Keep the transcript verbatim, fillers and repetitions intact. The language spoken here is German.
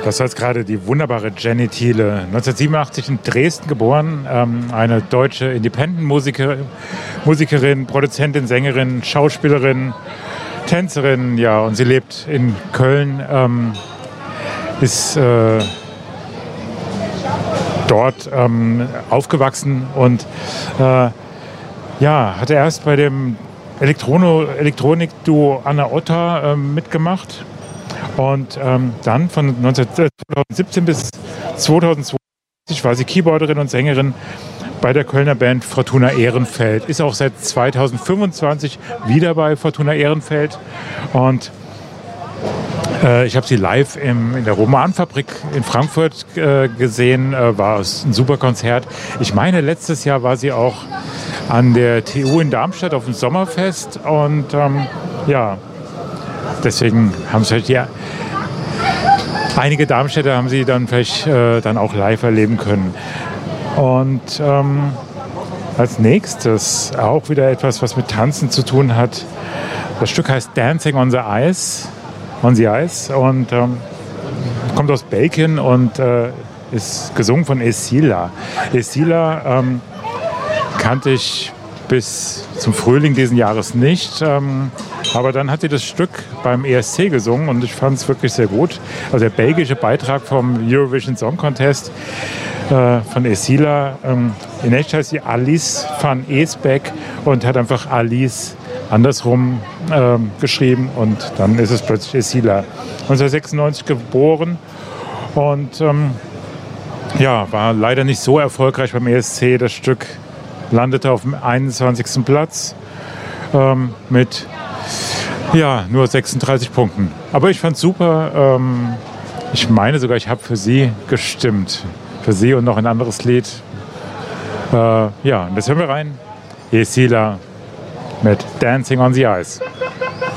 Das war jetzt gerade die wunderbare Jenny Thiele, neunzehnhundertsiebenundachtzig in Dresden geboren, ähm, eine deutsche Independent-Musikerin, Musikerin, Produzentin, Sängerin, Schauspielerin, Tänzerin, ja, und sie lebt in Köln, ähm, ist äh, dort ähm, aufgewachsen und äh, ja, hatte erst bei dem Elektrono, Elektronik-Duo Anna Otta äh, mitgemacht. Und ähm, dann von neunzehntausendsiebzehn bis zweitausendzweiundzwanzig war sie Keyboarderin und Sängerin bei der Kölner Band Fortuna Ehrenfeld. Ist auch seit zweitausendfünfundzwanzig wieder bei Fortuna Ehrenfeld. Und äh, ich habe sie live im, in der Romanfabrik in Frankfurt äh, gesehen. Äh, war ein super Konzert. Ich meine, letztes Jahr war sie auch an der T U in Darmstadt auf dem Sommerfest. Und ähm, ja, deswegen haben sie halt ja einige Darmstädter haben sie dann vielleicht äh, dann auch live erleben können. Und ähm, als nächstes auch wieder etwas, was mit Tanzen zu tun hat. Das Stück heißt Dancing on the Ice, on the Ice und ähm, kommt aus Belgien und äh, ist gesungen von Esila. Esila ähm, kannte ich bis zum Frühling diesen Jahres nicht. Ähm, aber dann hat sie das Stück beim E S C gesungen und ich fand es wirklich sehr gut. Also der belgische Beitrag vom Eurovision Song Contest äh, von Esila. Ähm, in echt heißt sie Alice van Esbeck und hat einfach Alice andersrum ähm, geschrieben und dann ist es plötzlich Esila. neunzehnhundertsechsundneunzig geboren und ähm, ja, war leider nicht so erfolgreich beim E S C. Das Stück landete auf dem einundzwanzigsten Platz ähm, mit ja, nur sechsunddreißig Punkten. Aber ich fand es super. Ähm, ich meine sogar, ich habe für sie gestimmt. Für sie und noch ein anderes Lied. Äh, ja, und das hören wir rein. Esila mit Dancing on the Ice.